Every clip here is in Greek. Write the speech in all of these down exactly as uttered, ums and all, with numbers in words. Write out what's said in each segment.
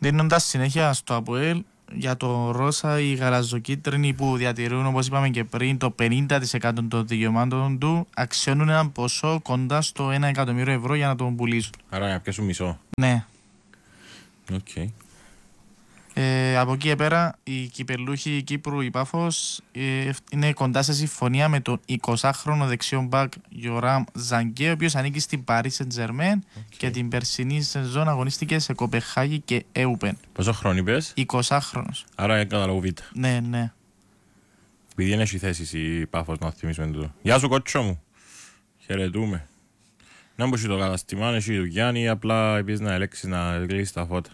Δίνοντας συνέχεια στο ΑΠΟΕΛ, για το Ρώσα οι γαλαζοκίτρινοι που διατηρούν, όπως είπαμε και πριν, το πενήντα τοις εκατό των δικαιωμάτων του αξιώνουν ένα ποσό κοντά στο ένα εκατομμύριο ευρώ για να τον πουλήσουν. Άρα να πιάσουν μισό. Ναι. Okay. Ε, από εκεί πέρα οι κυπελούχοι Κύπρου, η Πάφος, ε, είναι κοντά σε συμφωνία με τον εικοσάχρονο δεξιό μπακ Γιωράμ Ζαγκέ, ο οποίος ανήκει στην Paris Saint-Germain okay. και την περσινή σεζόν αγωνίστηκε σε Κοπεχάγη και Έουπεν. Πόσο χρόνο είπες? εικοσάχρονος. Άρα καταλαβαίνω β'. Ναι, ναι. Επειδή δεν έχει θέσεις η Πάφος να θυμίσουμε τούτο. Γεια σου κότσο μου. Χαιρετούμε. Να μπω το καταστημά, εσύ του Γιάννη, απλά επίσης να ελέξεις να κλείσεις τα φώτα.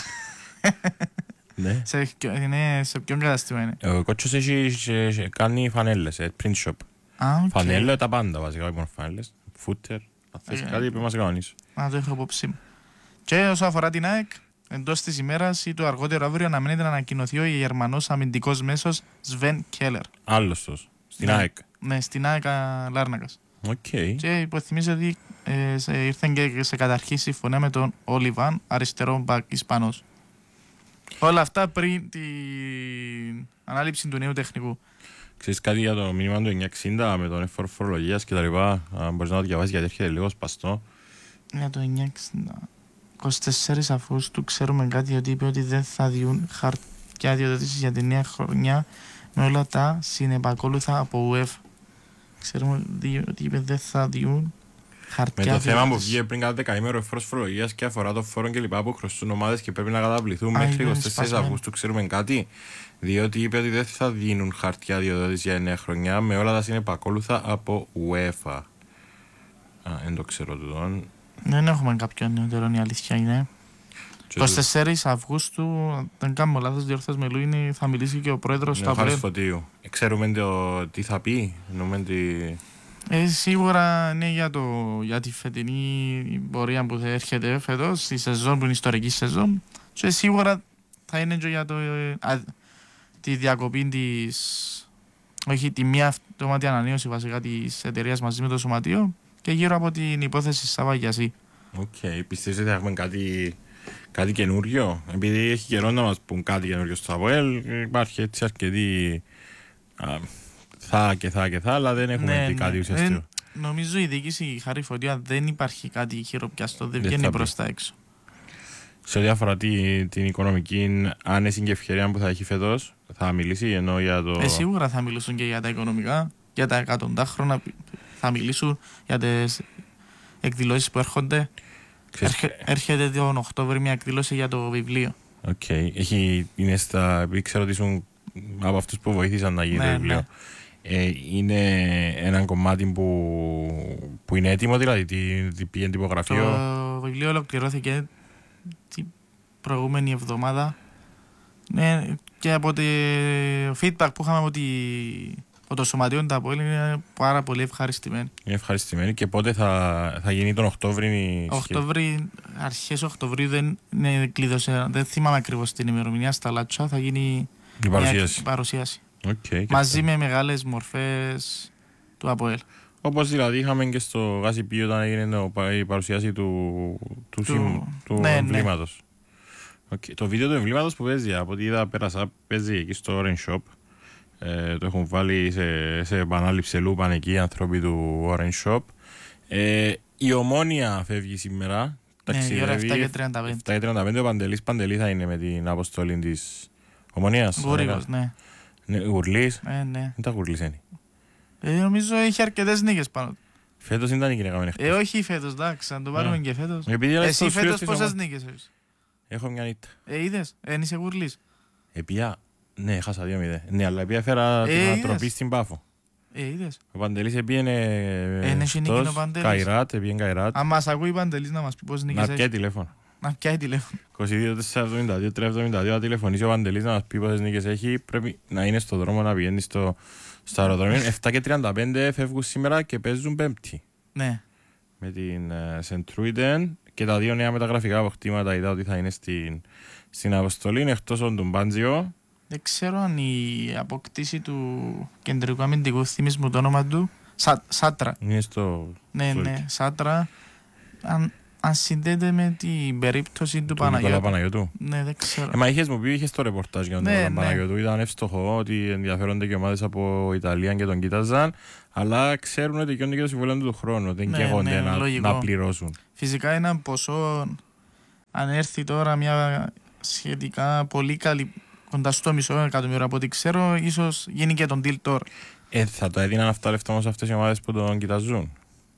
Ναι. Σε, ναι, σε ποιον καταστήμα είναι? Ο κότσος έχει κάνει φανέλες, print shop. Ah, okay. Φανέλες, τα πάντα βασικά, όχι μόνο φανέλες. Φούτερ, αν θες Okay. κάτι πρέπει να σε κανονίσεις. Α, το έχω απόψη μου. Και όσο αφορά την ΑΕΚ, εντός της ημέρας ή το αργότερο αύριο αναμένεται να ανακοινωθεί ο Γερμανός αμυντικός μέσος Σβεν Κέλλερ. Άλλος τόσο, στην ναι. ΑΕΚ. Ναι, στην ΑΕΚ Λάρνακας. Okay. Και υποθυμίζω ότι ε, σε, ήρθαν και σε καταρχή συμφωνία με τον Ολιβάν, αριστερό μπακ Ισπανός. Όλα αυτά πριν την ανάληψη του νέου τεχνικού. Ξέρεις κάτι για το μήνυμα του εννιακόσια εξήντα με τον εφόρο φορολογίας και τα λοιπά? Μπορείς να το διαβάσεις γιατί έρχεται λίγο σπαστό. Για το εννιακόσια εξήντα. είκοσι τέσσερις Αυγούστου ξέρουμε κάτι, ότι είπε ότι δεν θα διούν χαρτιά διοδότησης για τη νέα χρονιά με όλα τα συνεπακόλουθα από UEFA. Ξέρουμε ότι είπε δεν θα διούν χαρτιά. Με το θέμα που βγήκε πριν κάθε δεκαήμερο εφόρος φορολογίας και αφορά το φόρο και λοιπά που χρωστούν ομάδες και πρέπει να καταβληθούν μέχρι είκοσι τέσσερις Αυγούστου, ξέρουμε κάτι? Διότι είπε ότι δεν θα δίνουν χαρτιά διοδότηση για νέα χρονιά με όλα τα συνεπακόλουθα από UEFA. Α, δεν το ξέρω τούτο. Δεν έχουμε κάποιον νεότερο, η αλήθεια είναι. είκοσι τέσσερις Αυγούστου, δεν κάνουμε λάθος, διόρθος με Λουίνι, θα μιλήσει και ο πρόεδρος του ΑΠΟΕΛ. Φωτίου. Ξέρουμε το τι θα πει, ότι... Ε, σίγουρα είναι για, το, για τη φετινή πορεία που θα έρχεται φέτος, η σεζόν που είναι ιστορική σεζόν, και σίγουρα θα είναι και για το, α, τη διακοπή της, όχι τη μία αυτόματη ανανέωση βασικά της εταιρείας μαζί με το σωματείο και γύρω από την υπόθεση Σαββαγιασί. Οκ, okay. Πιστεύεις ότι θα έχουμε κάτι, κάτι καινούριο? Επειδή έχει καιρό να μας πούν κάτι καινούριο στο ΑΠΟΕΛ, υπάρχει έτσι αρκετή α, θα και θα και θα, αλλά δεν έχουμε ναι, κάτι ναι. ουσιαστικό. Ε, νομίζω η διοίκηση, η Χάρη Φωτία, δεν υπάρχει κάτι χειροπιαστό, δεν βγαίνει προς τα έξω. Σε ό,τι αφορά τη, την οικονομική άνεση και ευκαιρία που θα έχει φέτος, θα μιλήσει ενώ για το... Ε, σίγουρα θα μιλήσουν και για τα οικονομικά, για τα εκατοντάχρονα, θα μιλήσουν για τις εκδηλώσεις που έρχονται. Ξέρεις... Έρχε, έρχεται τον Οκτώβρη μια εκδήλωση για το βιβλίο. Οκ, okay. Έχει, είναι στα... επειδή ξέρω ότι ήσουν από αυτούς που βοήθησαν να γίνει ναι, το βιβλίο. Ναι. Ε, είναι ένα κομμάτι που, που είναι έτοιμο, δηλαδή τι πήγαινε τυπογραφείο. Το βιβλίο ολοκληρώθηκε την προηγούμενη εβδομάδα. Ναι, και από το feedback που είχαμε από, τη, από το σωματείο του ΑΠΟΕΛ είναι πάρα πολύ ευχαριστημένοι. Είναι ευχαριστημένοι. Και πότε θα, θα γίνει τον Οκτώβρη? Οκτώβρη, αρχές Οκτωβρίου δεν είναι κλείδωσε, δεν θυμάμαι ακριβώς την ημερομηνία, στα Λάτσια θα γίνει η παρουσίαση. Μια παρουσίαση. Okay, μαζί με μεγάλες μορφές του ΑΠΟΕΛ. Όπως δηλαδή είχαμε και στο ΓΑΣΥΠ όταν έγινε η παρουσίαση του, του, του, συμ, του ναι, εμβλήματος. Ναι. Okay. Το βίντεο του εμβλήματος που παίζει, από ό,τι είδα πέρασα, παίζει εκεί στο Orange Shop. Ε, το έχουν βάλει σε, σε επανάληψη λούπαν εκεί οι άνθρωποι του Orange Shop. Ε, η Ομόνια φεύγει σήμερα. Ναι, η ώρα επτά και τριάντα πέντε. επτά και τριάντα πέντε ο Παντελής Παντελή θα είναι με την αποστολή της Ομονίας. Γούρικος, ναι. Ναι, Γουρλής. Ε, ναι. Δεν τα Γουρλής είναι. Ε, νομίζω έχει αρκετές νίκες πάνω. Φέτος δεν ήταν η γυναίκα Ε, όχι φέτος, εντάξει, να το πάρουμε yeah. και φέτος. Εσύ φέτος πόσες νίκες έχεις? Έχω μια νύχτα. Ε, είδες, εν είσαι Γουρλής. Επία, ναι, χάσα δύο μηδέν. Ναι, αλλά επία έφερα ε, την ανατροπή στην Πάφο. Ε, είδες. Ο Παντελής επίενε στος Καϊράτ, επίεν Καϊράτ. Αν μας ακούει ο Παντελής να μας πει πόσες νίκες έχει. Να πιάει τηλέφωνο. Να πιάει τηλέφωνο. είκοσι δύο τετρακόσια εβδομήντα δύο τριακόσια εβδομήντα δύο, αν τηλεφωνήσει ο Παντελής να μας πει πόσες νίκες έχει, πρέπει να είναι στο δρόμο να πηγαίνει στο, στο αεροδρόμιο. επτά και τριάντα πέντε φεύγουν σήμερα και παίζουν Πέμπτη. Ναι. Με την Σεντρούιντεν και τα δύο νέα μεταγραφικά αποκτήματα είδα ότι θα είναι στην, στην αποστολή, εκτός από τον Μπάντζιο. Δεν ξέρω αν η αποκτήση του κεντρικού αμυντικού, θυμίζει μου το όνομα του, Σα, Σάτρα. Είναι στο... Ναι, στο ναι, Σάτρα. Αν, αν συνδέεται με την περίπτωση του, του Παναγιώτου. Παναγιώτου. Ναι, δεν ξέρω. Ε, μα είχες μου πει, είχες το ρεπορτάζ για τον ναι, ναι. Παναγιώτου. Ήταν εύστοχο ότι ενδιαφέρονται και ομάδες από Ιταλία και τον κοίταζαν, αλλά ξέρουν ότι δικαιώνται και το συμβόλαιο του χρόνου. Δεν ναι, καίγονται ναι, να, να πληρώσουν. Φυσικά ένα ποσό, αν έρθει τώρα μια σχετικά πολύ καλή, κοντά στο μισό εκατομμύριο από ό,τι ξέρω, ίσως γίνει και τον deal τώρα. Ε, θα το έδιναν αυτά λεφτά όμως αυτές οι ομάδες που τον κοιταζούν.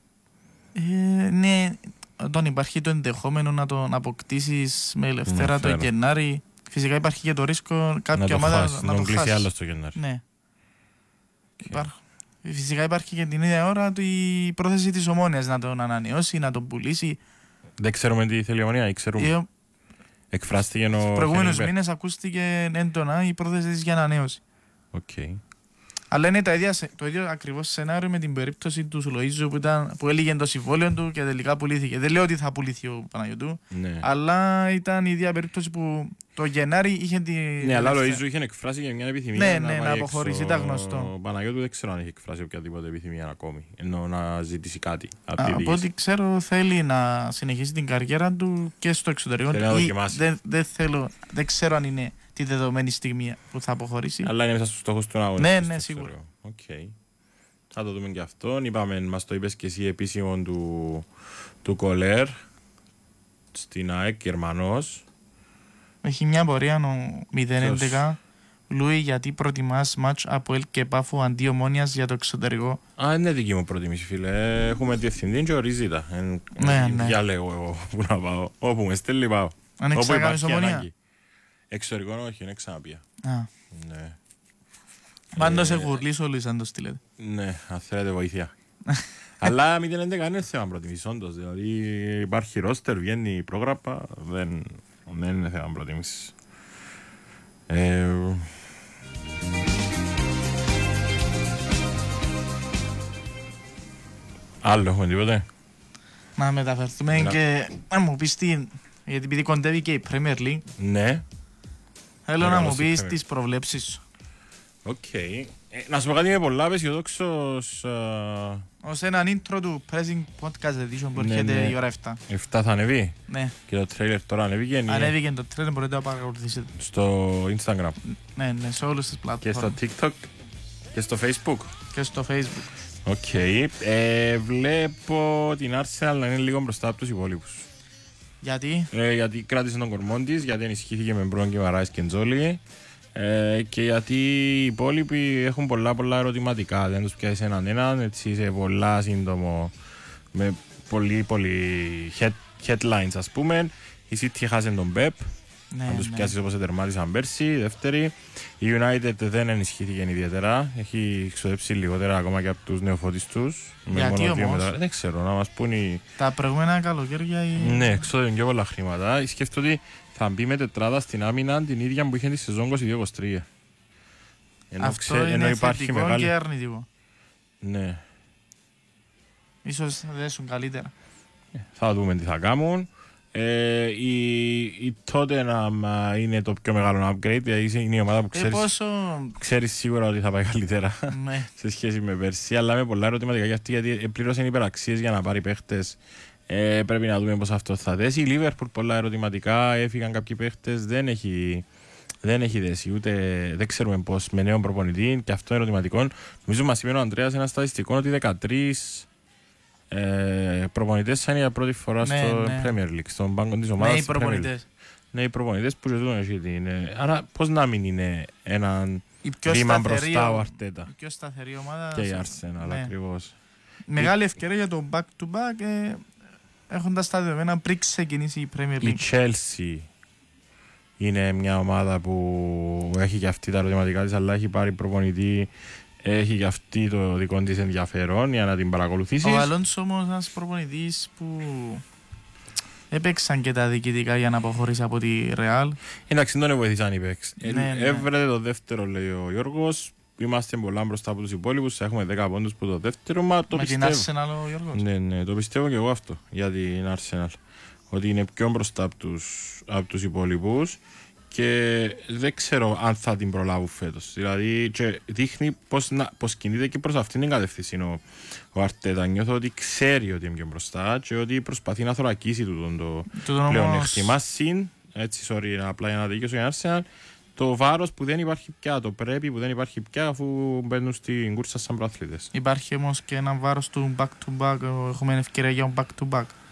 Ε, ναι, όταν υπάρχει το ενδεχόμενο να τον αποκτήσεις με ελευθέρα το Γενάρη, φυσικά υπάρχει και το ρίσκο κάποια ομάδα χάσει, να το χάσει. κλείσει άλλο στο Γενάρη. Ναι. Okay. Υπάρχ, φυσικά υπάρχει και την ίδια ώρα η πρόθεση της Ομόνοιας να τον ανανεώσει, να τον πουλήσει. Δεν ξέρουμε τι θέλει η Ομόνια ή ξέρουμε. Ε, Εκφράστηκε ο στους προηγούμενους μήνες ακούστηκε έντονα η πρόθεση της για ανανέωση. Okay. Αλλά είναι το ίδιο, το ίδιο ακριβώς σενάριο με την περίπτωση του Σουλοΐζου που, ήταν, που έλυγε το συμβόλαιο του και τελικά πουλήθηκε. Δεν λέω ότι θα πουληθεί ο Παναγιώτου, ναι. αλλά ήταν η ίδια περίπτωση που το Γενάρη είχε τη. Ναι, αλλά ο Λοΐζου είχε εκφράσει για μια επιθυμία ναι, να, ναι, να αποχωρήσει, ήταν γνωστό. Ο Παναγιώτου δεν ξέρω αν έχει εκφράσει οποιαδήποτε επιθυμία ακόμη, ενώ να ζητήσει κάτι. Από, από ό,τι ξέρω θέλει να συνεχίσει την καριέρα του και στο εξωτερικό. Θέλει να δοκιμάσει. Δεν, δεν, θέλω, δεν ξέρω αν είναι τη δεδομένη στιγμή που θα αποχωρήσει. Αλλά είναι μέσα στους στόχους του να αγωνιστεί. Ναι, ναι, σίγουρα. Okay. Θα το δούμε και αυτόν. Είπαμε, μας το είπες και εσύ επίσημο του, του Κολέρ στην ΑΕΚ, Γερμανός. Έχει μια πορεία ο μηδέν έντεκα. Λούι, γιατί προτιμάς μάτς από ΕΛ και Πάφου αντί Ομόνοιας για το εξωτερικό? Α, είναι δική μου προτιμήση, φίλε. Έχουμε διευθυντή και ορίζει τα. Ναι, ναι. Διαλέγω εγώ που να πάω. Όπου με στέλνει πάω. Αν εξαγάμεις Ομόνια. Εξωτερικό όχι, είναι ξαναπία. Α. Ναι. Πάντως σε γουρλείς όλους αν το στείλετε. Ναι, αν θέλετε βοήθεια. Αλλά μηδέν έντεκα είναι θέμα προτιμήσης όντως. Δηλαδή υπάρχει ρόστερ, βγαίνει πρόγραμμα, δεν, δεν είναι θέμα προτιμήσης. Ε... Άλλο έχουμε τίποτε? Να μεταφερθούμε να... και να μου πεις τι, γιατί επειδή κοντεύει και η Premier League. Ναι. Θέλω να μου πεις τις προβλέψεις σου. Οκ. Okay. Ε, να σου πω κάτι, είμαι πολλά απεσιοδόξος. Uh... Ως έναν intro του Pressing Podcast Edition που έρχεται ναι, ναι. η ώρα επτά. επτά θα ανεβεί. Ναι. Και το trailer τώρα ανεβήκε. Ανέβηκε το trailer, μπορείτε να παρακολουθήσετε. Στο Instagram. Ναι, ναι, σε όλες τις πλατφόρμες. Και στο TikTok. Και στο Facebook. Και στο Facebook. Οκ. Okay. Ε, βλέπω την Arsenal να είναι λίγο μπροστά από τους υπόλοιπους. Γιατί? Ε, γιατί κράτησε τον κορμό της, γιατί ενισχύθηκε με Μπρόν και Μαράις και Τζόλι. Ε, και γιατί οι υπόλοιποι έχουν πολλά πολλά ερωτηματικά. Δεν τους πιάσεις έναν έναν, έτσι σε πολλά σύντομο, με πολύ πολύ head, headlines ας πούμε. Η City χάσε τον Pep, ναι, αν τους ναι. πιάσεις όπως τερμάτισαν πέρσι, δεύτερη. Η United δεν ενισχύθηκε ιδιαίτερα, έχει ξοδέψει λιγότερα ακόμα και από τους νεοφώτης τους. Γιατί όμως? Μετα... Δεν ξέρω, να μας πούν οι... Τα προηγούμενα καλοκαίρια οι... Ναι, ξοδεύουν και πολλά χρήματα. Σκέφτομαι ότι θα μπει με τετράδα στην άμυνα την ίδια που είχε τη σεζόν είκοσι δύο είκοσι τρία. Ενώ αυτό ξέ, είναι ενώ υπάρχει θετικό μεγάλη... και αρνητικό. Ναι. Ίσως δέσουν καλύτερα. Θα δούμε τι θα κάνουν. Ε, η, η Tottenham είναι το πιο μεγάλο upgrade, δηλαδή είναι η ομάδα που ξέρεις, ε, πόσο... ξέρεις σίγουρα ότι θα πάει καλύτερα ναι. σε σχέση με πέρσι, αλλά με πολλά ερωτηματικά για αυτή, γιατί πλήρωσαν υπεραξίες για να πάρει παίχτες. Ε, πρέπει να δούμε πώς αυτό θα δέσει. Η Liverpool πολλά ερωτηματικά, έφυγαν κάποιοι παίχτες, δεν έχει, δεν έχει δέσει, ούτε δεν ξέρουμε πώς με νέον προπονητή και αυτό ερωτηματικό. Νομίζω μας είπε ο Ανδρέας ένα στατιστικό ότι δεκατρείς ε, προπονητές είναι για πρώτη φορά ναι, στο ναι. Premier League, στον πάγκο της ομάδας. Νέοι προπονητές. Νέοι προπονητές που ζητούν εσύ είναι. Άρα πώς να μην είναι έναν βήμα μπροστά ο Αρτέτα. Η πιο σταθερή ομάδα. Και η Arsenal, ναι. Ακριβώς. Μεγάλη ευκαιρία για το back to back. Ε, έχοντας τα δεδομένα πριν ξεκινήσει η Premier League. Η Chelsea είναι μια ομάδα που έχει και αυτή τα ερωτηματικά της, αλλά έχει πάρει προπονητή, έχει και αυτή το δικό της ενδιαφέρον για να την παρακολουθήσεις. Ο Αλόνσο όμως ένας προπονητής που έπαιξαν και τα διοικητικά για να αποχωρήσει από τη Real. Εντάξει, δεν βοηθήσαν οι παίκτες. Ναι, ναι. Έβρετε το δεύτερο, λέει ο Γιώργος. Είμαστε πολλά μπροστά από τους υπόλοιπους. Έχουμε δέκα πόντους που το δεύτερο. Μα το με πιστεύω. την Arsenal ο Γιώργος. Ναι, ναι, το πιστεύω και εγώ αυτό για την Arsenal. Ότι είναι πιο μπροστά από τους, από τους υπόλοιπους. και δεν ξέρω αν θα την προλάβουν φέτος. Δηλαδή και δείχνει πως, να, πως κινείται και προς αυτήν την κατεύθυνση ο, ο Αρτέτα. Νιώθω ότι ξέρει ότι είναι πιο μπροστά και ότι προσπαθεί να θωρακίσει τούτο το, το πλεονέκτημα. Συν, έτσι, sorry, απλά για να δικαιώσω για Arsenal, το βάρος που δεν υπάρχει πια, το πρέπει που δεν υπάρχει πια αφού μπαίνουν στην κούρσα σαν προαθλητές. Υπάρχει όμως και ένα βάρος του back to back, έχουμε ευκαιρία για back to back.